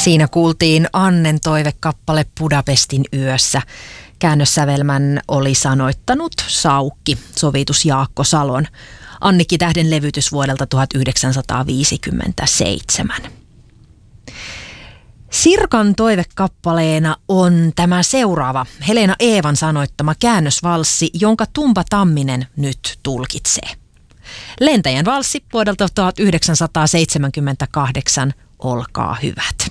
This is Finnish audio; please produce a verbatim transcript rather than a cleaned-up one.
Siinä kuultiin Annen toivekappale Budapestin yössä. Käännössävelmän oli sanoittanut Saukki, sovitus Jaakko Salon. Annikki Tähden levytys vuodelta tuhatyhdeksänsataaviisikymmentäseitsemän. Sirkan toivekappaleena on tämä seuraava Helena Eevan sanoittama käännösvalssi, jonka Tumba Tamminen nyt tulkitsee. Lentäjän valssi vuodelta tuhatyhdeksänsataaseitsemänkymmentäkahdeksan, olkaa hyvät.